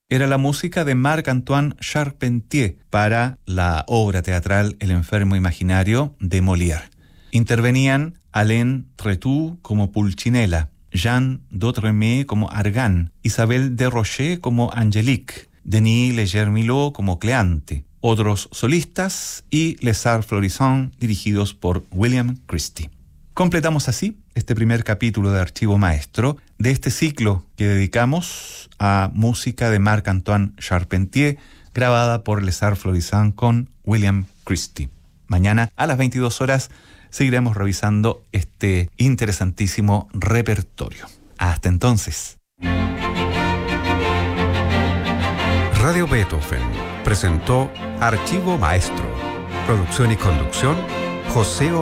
era la música de Marc-Antoine Charpentier para la obra teatral El enfermo imaginario de Molière. Intervenían Alain Tretout como Pulcinella, Jean d'Autremé como Argan, Isabelle Desrochers como Angélique, Denis Legermilot como Cleante, otros solistas y Les Arts Florissants dirigidos por William Christie. Completamos así este primer capítulo de Archivo Maestro de este ciclo que dedicamos a música de Marc-Antoine Charpentier, grabada por Les Arts Florissants con William Christie. Mañana a las 22 horas seguiremos revisando este interesantísimo repertorio. Hasta entonces. Radio Beethoven presentó Archivo Maestro. Producción y conducción, José